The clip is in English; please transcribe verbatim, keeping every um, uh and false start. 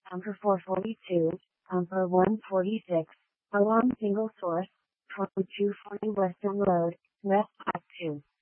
Pumper four forty-two, Pumper one forty-six, along single source, twenty-two forty Western Road, West Park two.